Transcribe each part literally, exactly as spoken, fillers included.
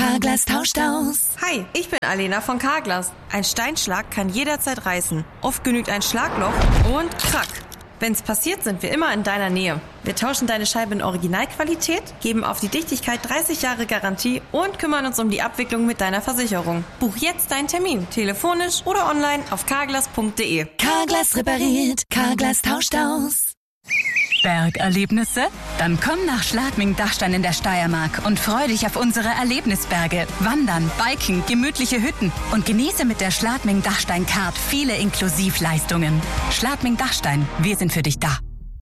Carglass tauscht aus. Hi, ich bin Alena von Carglass. Ein Steinschlag kann jederzeit reißen. Oft genügt ein Schlagloch und krack. Wenn's passiert, sind wir immer in deiner Nähe. Wir tauschen deine Scheibe in Originalqualität, geben auf die Dichtigkeit dreißig Jahre Garantie und kümmern uns um die Abwicklung mit deiner Versicherung. Buch jetzt deinen Termin, telefonisch oder online auf carglass punkt de. Carglass repariert, Carglass tauscht aus. Bergerlebnisse? Dann komm nach Schladming-Dachstein in der Steiermark und freu dich auf unsere Erlebnisberge. Wandern, Biken, gemütliche Hütten und genieße mit der Schladming-Dachstein-Card viele Inklusivleistungen. Schladming-Dachstein, wir sind für dich da.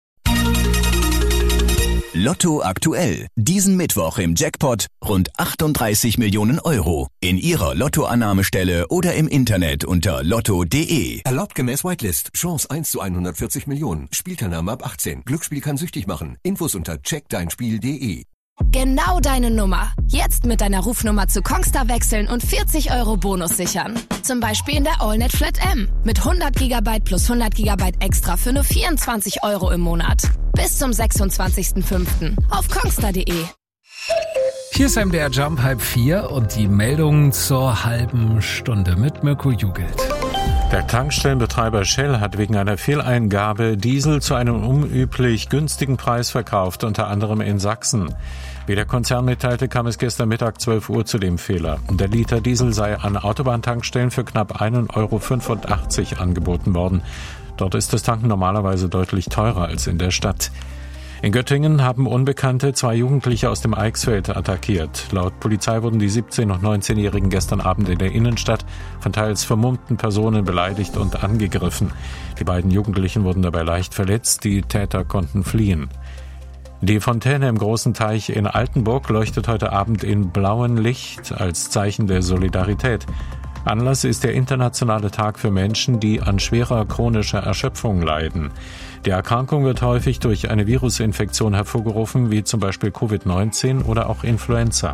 Lotto aktuell. Diesen Mittwoch im Jackpot rund achtunddreißig Millionen Euro. In Ihrer Lottoannahmestelle oder im Internet unter lotto punkt de. Erlaubt gemäß Whitelist. Chance eins zu hundertvierzig Millionen. Spielteilnahme ab achtzehn. Glücksspiel kann süchtig machen. Infos unter check dein spiel punkt de. Genau deine Nummer. Jetzt mit deiner Rufnummer zu Kongstar wechseln und vierzig Euro Bonus sichern. Zum Beispiel in der AllNet Flat M. Mit hundert Gigabyte plus hundert Gigabyte extra für nur vierundzwanzig Euro im Monat. Bis zum sechsundzwanzigsten fünften auf kongstar punkt de. Hier ist M D R Jump halb vier und die Meldung zur halben Stunde mit Mirko Jugelt. Der Tankstellenbetreiber Shell hat wegen einer Fehleingabe Diesel zu einem unüblich günstigen Preis verkauft, unter anderem in Sachsen. Wie der Konzern mitteilte, kam es gestern Mittag zwölf Uhr zu dem Fehler. Der Liter Diesel sei an Autobahntankstellen für knapp ein Euro fünfundachtzig angeboten worden. Dort ist das Tanken normalerweise deutlich teurer als in der Stadt. In Göttingen haben Unbekannte zwei Jugendliche aus dem Eichsfeld attackiert. Laut Polizei wurden die siebzehn- und neunzehnjährigen gestern Abend in der Innenstadt von teils vermummten Personen beleidigt und angegriffen. Die beiden Jugendlichen wurden dabei leicht verletzt, die Täter konnten fliehen. Die Fontäne im großen Teich in Altenburg leuchtet heute Abend in blauem Licht als Zeichen der Solidarität. Anlass ist der internationale Tag für Menschen, die an schwerer chronischer Erschöpfung leiden. Die Erkrankung wird häufig durch eine Virusinfektion hervorgerufen, wie zum Beispiel Covid neunzehn oder auch Influenza.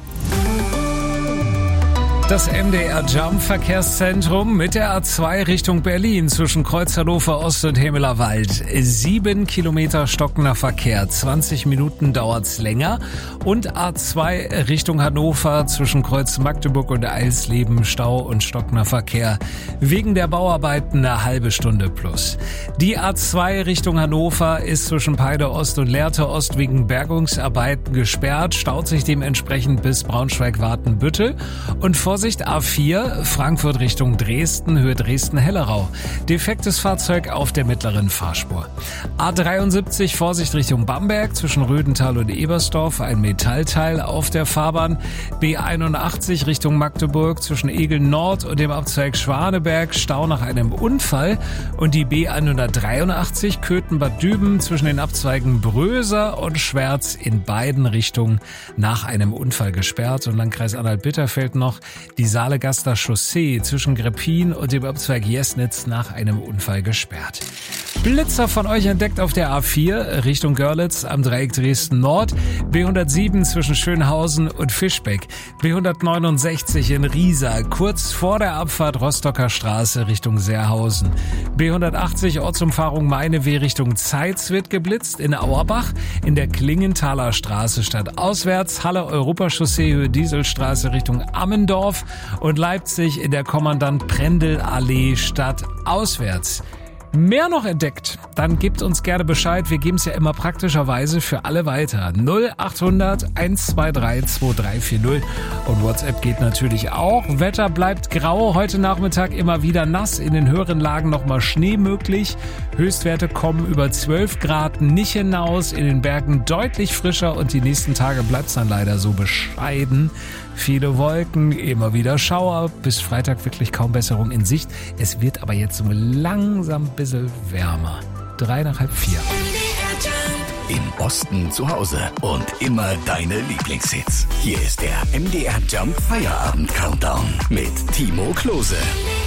Das M D R Jump Verkehrszentrum mit der A zwei Richtung Berlin zwischen Kreuz Hannover Ost und Hemelerwald. Sieben Kilometer stockender Verkehr, zwanzig Minuten dauert's länger. Und A zwei Richtung Hannover zwischen Kreuz Magdeburg und Eilsleben, Stau und stockender Verkehr. Wegen der Bauarbeiten eine halbe Stunde plus. Die A zwei Richtung Hannover ist zwischen Peide Ost und Lehrte Ost wegen Bergungsarbeiten gesperrt, staut sich dementsprechend bis Braunschweig-Wartenbüttel. Und Vorsicht A vier, Frankfurt Richtung Dresden, Höhe Dresden-Hellerau. Defektes Fahrzeug auf der mittleren Fahrspur. A dreiundsiebzig, Vorsicht Richtung Bamberg, zwischen Rödental und Ebersdorf, ein Metallteil auf der Fahrbahn. B einundachtzig Richtung Magdeburg, zwischen Egel Nord und dem Abzweig Schwaneberg, Stau nach einem Unfall. Und die B hundertdreiundachtzig, Köthen-Bad Düben, zwischen den Abzweigen Bröser und Schwerz in beiden Richtungen nach einem Unfall gesperrt. Und Landkreis Anhalt-Bitterfeld noch die Saalegaster Chaussee zwischen Greppin und dem Abzweig Jesnitz nach einem Unfall gesperrt. Blitzer von euch entdeckt auf der A vier Richtung Görlitz am Dreieck Dresden Nord, B hundertsieben zwischen Schönhausen und Fischbeck, B hundertneunundsechzig in Riesa, kurz vor der Abfahrt Rostocker Straße Richtung Seerhausen, B hundertachtzig Ortsumfahrung Meineweh Richtung Zeitz wird geblitzt, in Auerbach, in der Klingenthaler Straße stadtauswärts, Halle Europachaussee Höhe Dieselstraße Richtung Ammendorf und Leipzig in der Kommandant Prendel Allee stadtauswärts. Mehr noch entdeckt? Dann gebt uns gerne Bescheid. Wir geben es ja immer praktischerweise für alle weiter. null achthundert eins zwei drei zwei drei vier null und WhatsApp geht natürlich auch. Wetter bleibt grau. Heute Nachmittag immer wieder nass. In den höheren Lagen nochmal Schnee möglich. Höchstwerte kommen über zwölf Grad nicht hinaus. In den Bergen deutlich frischer und die nächsten Tage bleibt es dann leider so bescheiden. Viele Wolken, immer wieder Schauer, bis Freitag wirklich kaum Besserung in Sicht. Es wird aber jetzt so langsam ein bisschen wärmer. Drei nach halb vier. Im Osten zu Hause und immer deine Lieblingshits. Hier ist der M D R Jump Feierabend Countdown mit Timo Klose.